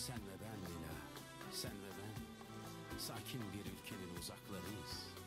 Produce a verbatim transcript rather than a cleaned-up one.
Sen ve ben Leyla, sen ve ben sakin bir ülkenin uzaklarıyız.